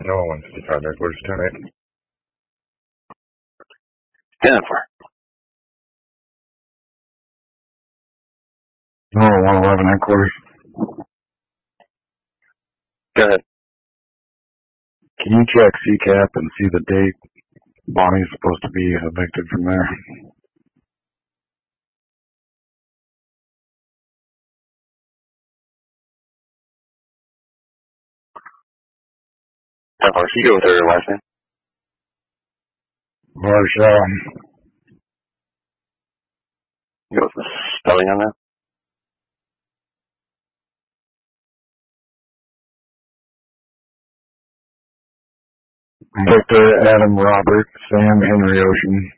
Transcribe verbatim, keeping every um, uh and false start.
No, one fifty-five headquarters, ten eight. ten four. No, one eleven headquarters. Go ahead. Can you check C CAP and see the date Bonnie's supposed to be evicted from there? ten four. Can you go with her last name? Marshall. You go with the spelling on that? Victor, Adam, Robert, Sam, Henry, Ocean.